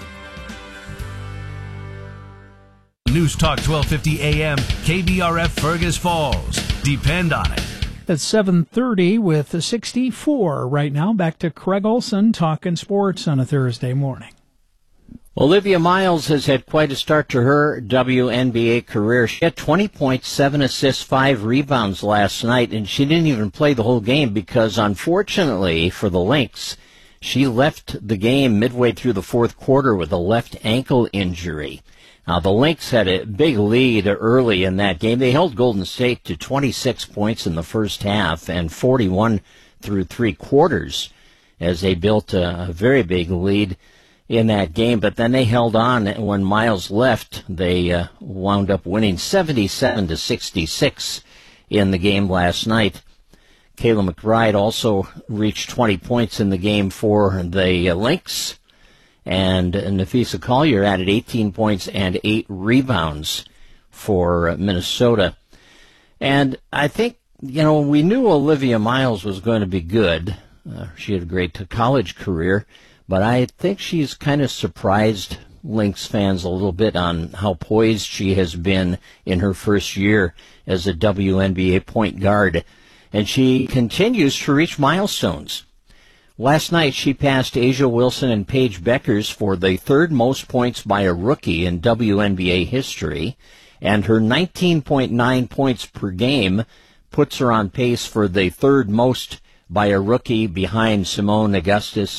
News Talk 1250 AM KBRF Fergus Falls. Depend on it. It's 7:30 with 64 right now. Back to Craig Olson talking sports on a Thursday morning. Olivia Miles has had quite a start to her WNBA career. She had 20 points, 7 assists, 5 rebounds last night, and she didn't even play the whole game because, unfortunately for the Lynx, she left the game midway through the fourth quarter with a left ankle injury. Now, the Lynx had a big lead early in that game. They held Golden State to 26 points in the first half and 41 through 3 quarters as they built a very big lead in that game, but then they held on. When Miles left, they wound up winning 77-66 in the game last night. Kayla McBride also reached 20 points in the game for the Lynx, and Nafisa Collier added 18 points and 8 rebounds for Minnesota. And I think, we knew Olivia Miles was going to be good. She had a great college career. But I think she's kind of surprised Lynx fans a little bit on how poised she has been in her first year as a WNBA point guard. And she continues to reach milestones. Last night she passed Asia Wilson and Paige Beckers for the third most points by a rookie in WNBA history. And her 19.9 points per game puts her on pace for the third most by a rookie behind Simone Augustus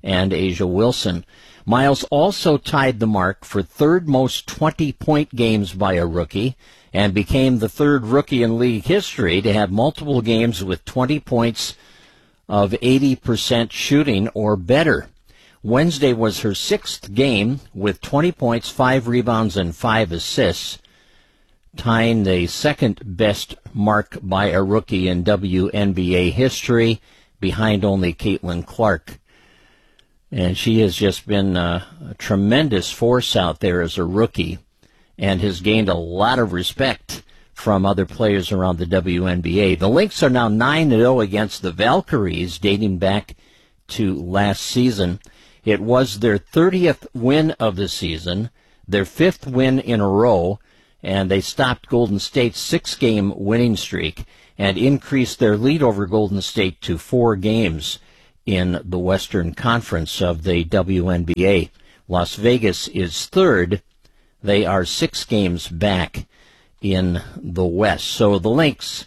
and Asia Wilson. Miles also tied the mark for third most 20-point games by a rookie and became the third rookie in league history to have multiple games with 20 points of 80% shooting or better. Wednesday was her sixth game with 20 points, 5 rebounds, and 5 assists, tying the second best mark by a rookie in WNBA history, behind only Caitlin Clark. And she has just been a tremendous force out there as a rookie and has gained a lot of respect from other players around the WNBA. The Lynx are now 9-0 against the Valkyries, dating back to last season. It was their 30th win of the season, their 5th win in a row, and they stopped Golden State's 6-game winning streak and increased their lead over Golden State to 4 games in the Western Conference of the WNBA. Las Vegas is third. They are 6 games back in the West. So the Lynx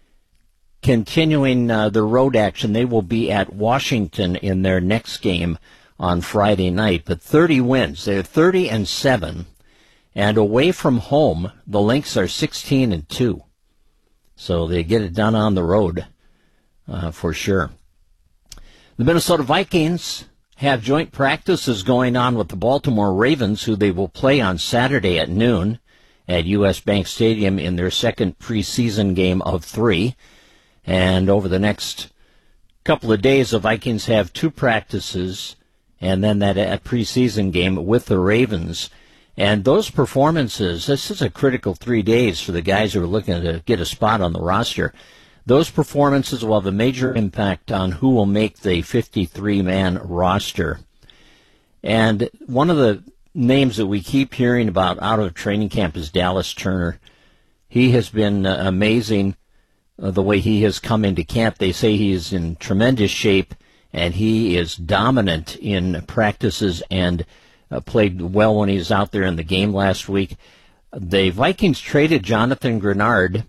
continuing the road action. They will be at Washington in their next game on Friday night. But 30 wins. They're 30-7. And away from home, the Lynx are 16-2. So they get it done on the road for sure. The Minnesota Vikings have joint practices going on with the Baltimore Ravens, who they will play on Saturday at noon at U.S. Bank Stadium in their second preseason game of 3. And over the next couple of days, the Vikings have 2 practices and then that preseason game with the Ravens. And those performances, this is a critical 3 days for the guys who are looking to get a spot on the roster. Those performances will have a major impact on who will make the 53-man roster. And one of the names that we keep hearing about out of training camp is Dallas Turner. He has been amazing the way he has come into camp. They say he is in tremendous shape, and he is dominant in practices and played well when he was out there in the game last week. The Vikings traded Jonathan Grenard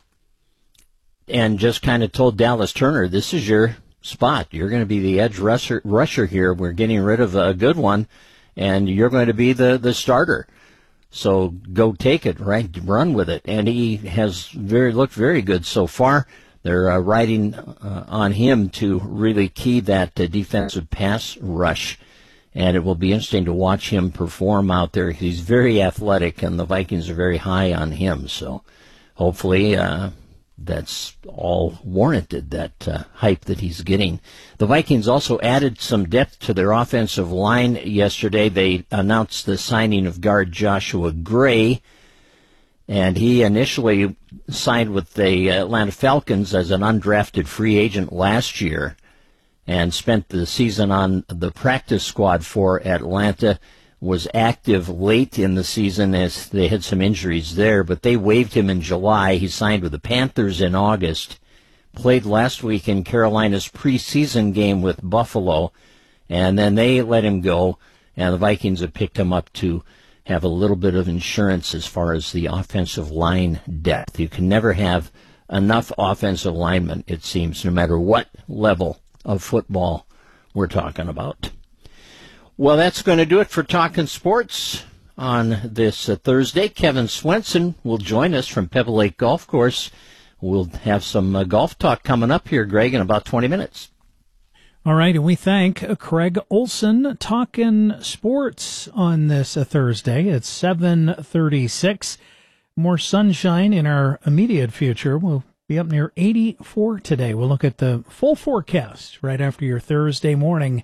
and just kind of told Dallas Turner, this is your spot. You're going to be the edge rusher here. We're getting rid of a good one, and you're going to be the starter. So go take it, right? Run with it. And he has looked very good so far. They're riding on him to really key that defensive pass rush. And it will be interesting to watch him perform out there. He's very athletic, and the Vikings are very high on him. So hopefully that's all warranted, that hype that he's getting. The Vikings also added some depth to their offensive line yesterday. They announced the signing of guard Joshua Gray, and he initially signed with the Atlanta Falcons as an undrafted free agent last year and spent the season on the practice squad for Atlanta, was active late in the season as they had some injuries there, but they waived him in July. He signed with the Panthers in August, played last week in Carolina's preseason game with Buffalo, and then they let him go, and the Vikings have picked him up to have a little bit of insurance as far as the offensive line depth. You can never have enough offensive linemen, it seems, no matter what level of football we're talking about. Well, that's going to do it for Talking Sports on this Thursday. Kevin Swenson will join us from Pebble Lake Golf Course. We'll have some golf talk coming up here, Greg, in about 20 minutes. All right, and we thank Craig Olson talking sports on this Thursday. It's 7:36. More sunshine in our immediate future. We'll be up near 84 today. We'll look at the full forecast right after your Thursday morning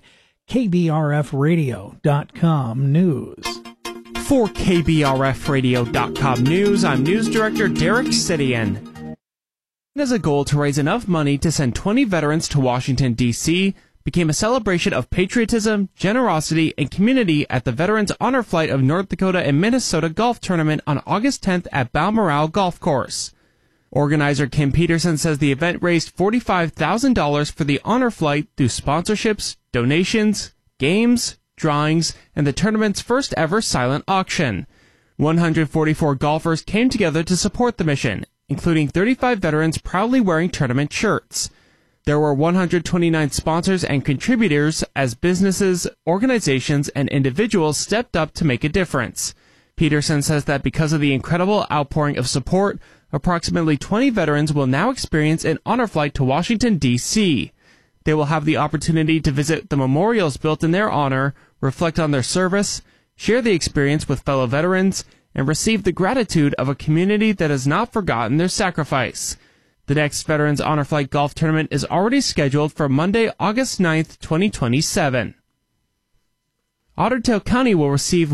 KBRFradio.com news. For KBRFradio.com news, I'm News Director Derek Sidian. As a goal to raise enough money to send 20 veterans to Washington, D.C., became a celebration of patriotism, generosity, and community at the Veterans Honor Flight of North Dakota and Minnesota Golf Tournament on August 10th at Balmoral Golf Course. Organizer Kim Peterson says the event raised $45,000 for the honor flight through sponsorships, donations, games, drawings, and the tournament's first ever silent auction. 144 golfers came together to support the mission, including 35 veterans proudly wearing tournament shirts. There were 129 sponsors and contributors as businesses, organizations, and individuals stepped up to make a difference. Peterson says that because of the incredible outpouring of support, approximately 20 veterans will now experience an honor flight to Washington, D.C. They will have the opportunity to visit the memorials built in their honor, reflect on their service, share the experience with fellow veterans, and receive the gratitude of a community that has not forgotten their sacrifice. The next Veterans Honor Flight Golf Tournament is already scheduled for Monday, August 9th, 2027. Otter Tail County will receive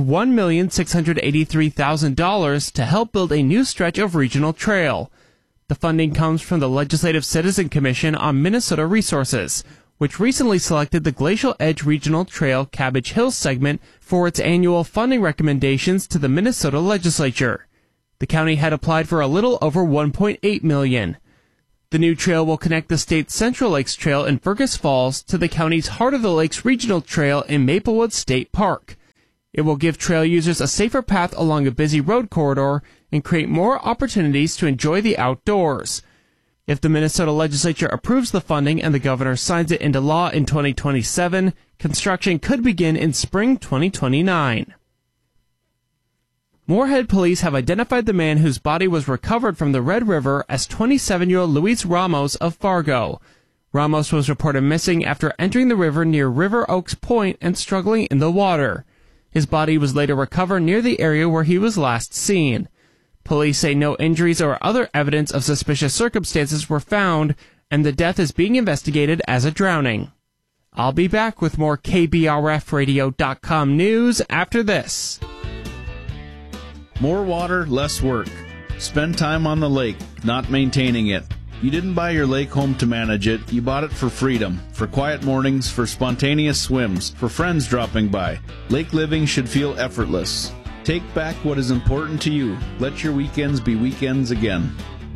$1,683,000 to help build a new stretch of regional trail. The funding comes from the Legislative Citizen Commission on Minnesota Resources, which recently selected the Glacial Edge Regional Trail Cabbage Hill segment for its annual funding recommendations to the Minnesota legislature. The county had applied for a little over $1.8 million. The new trail will connect the state's Central Lakes Trail in Fergus Falls to the county's Heart of the Lakes Regional Trail in Maplewood State Park. It will give trail users a safer path along a busy road corridor and create more opportunities to enjoy the outdoors. If the Minnesota legislature approves the funding and the governor signs it into law in 2027, construction could begin in spring 2029. Moorhead police have identified the man whose body was recovered from the Red River as 27-year-old Luis Ramos of Fargo. Ramos was reported missing after entering the river near River Oaks Point and struggling in the water. His body was later recovered near the area where he was last seen. Police say no injuries or other evidence of suspicious circumstances were found, and the death is being investigated as a drowning. I'll be back with more KBRFradio.com news after this. More water, less work. Spend time on the lake, not maintaining it. You didn't buy your lake home to manage it. You bought it for freedom, for quiet mornings, for spontaneous swims, for friends dropping by. Lake living should feel effortless. Take back what is important to you. Let your weekends be weekends again.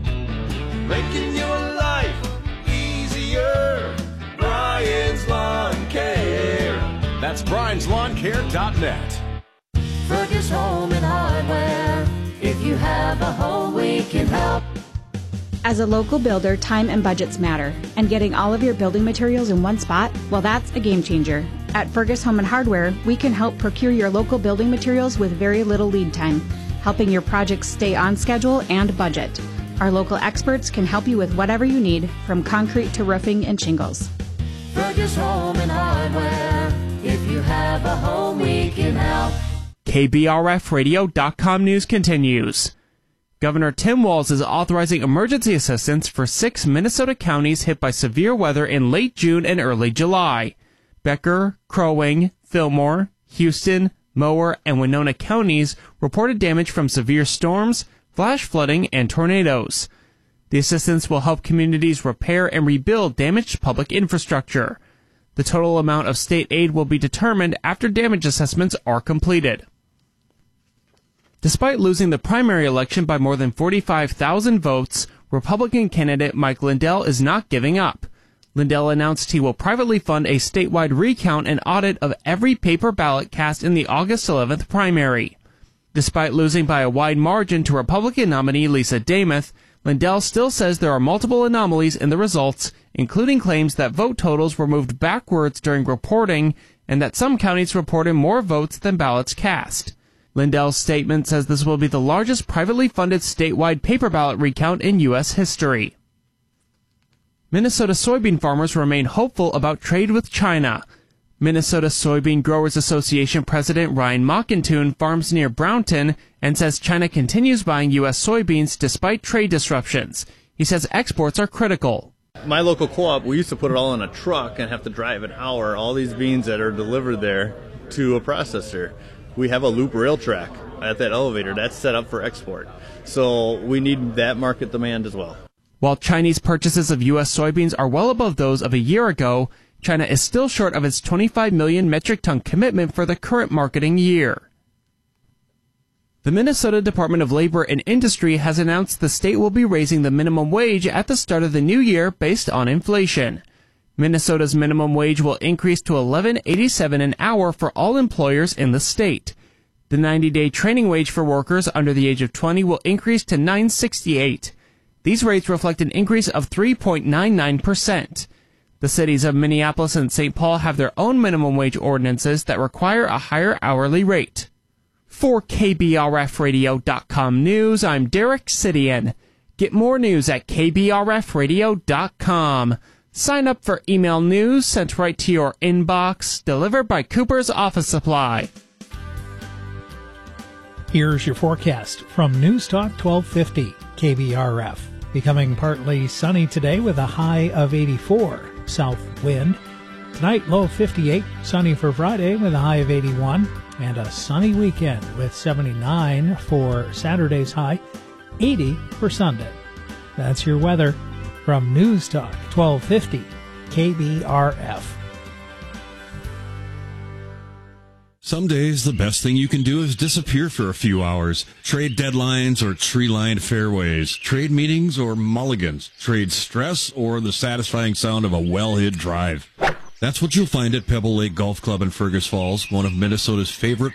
Making your life easier. Brian's Lawn Care. That's brianslawncare.net. Fergus Home and Hardware. If you have a home, we can help. As a local builder, time and budgets matter, and getting all of your building materials in one spot, well, that's a game changer. At Fergus Home and Hardware, we can help procure your local building materials with very little lead time, helping your projects stay on schedule and budget. Our local experts can help you with whatever you need, from concrete to roofing and shingles. Fergus Home and Hardware. If you have a home, we can help. KBRFradio.com news continues. Governor Tim Walz is authorizing emergency assistance for 6 Minnesota counties hit by severe weather in late June and early July. Becker, Crow Wing, Fillmore, Houston, Mower, and Winona counties reported damage from severe storms, flash flooding, and tornadoes. The assistance will help communities repair and rebuild damaged public infrastructure. The total amount of state aid will be determined after damage assessments are completed. Despite losing the primary election by more than 45,000 votes, Republican candidate Mike Lindell is not giving up. Lindell announced he will privately fund a statewide recount and audit of every paper ballot cast in the August 11th primary. Despite losing by a wide margin to Republican nominee Lisa Damuth, Lindell still says there are multiple anomalies in the results, including claims that vote totals were moved backwards during reporting and that some counties reported more votes than ballots cast. Lindell's statement says this will be the largest privately funded statewide paper ballot recount in U.S. history. Minnesota soybean farmers remain hopeful about trade with China. Minnesota Soybean Growers Association President Ryan Mockentune farms near Brownton and says China continues buying U.S. soybeans despite trade disruptions. He says exports are critical. My local co-op, we used to put it all in a truck and have to drive an hour, all these beans that are delivered there to a processor. We have a loop rail track at that elevator that's set up for export. So we need that market demand as well. While Chinese purchases of U.S. soybeans are well above those of a year ago, China is still short of its 25 million metric ton commitment for the current marketing year. The Minnesota Department of Labor and Industry has announced the state will be raising the minimum wage at the start of the new year based on inflation. Minnesota's minimum wage will increase to $11.87 an hour for all employers in the state. The 90-day training wage for workers under the age of 20 will increase to $9.68. These rates reflect an increase of 3.99%. The cities of Minneapolis and St. Paul have their own minimum wage ordinances that require a higher hourly rate. For KBRFradio.com news, I'm Derek Sidian. Get more news at KBRFradio.com. Sign up for email news sent right to your inbox, delivered by Cooper's Office Supply. Here's your forecast from News Talk 1250 KBRF. Becoming partly sunny today with a high of 84. South wind. Tonight, low of 58. Sunny for Friday with a high of 81. And a sunny weekend with 79 for Saturday's high, 80 for Sunday. That's your weather from News Talk 1250 KBRF. Some days, the best thing you can do is disappear for a few hours. Trade deadlines or tree-lined fairways. Trade meetings or mulligans. Trade stress or the satisfying sound of a well-hit drive. That's what you'll find at Pebble Lake Golf Club in Fergus Falls, one of Minnesota's favorite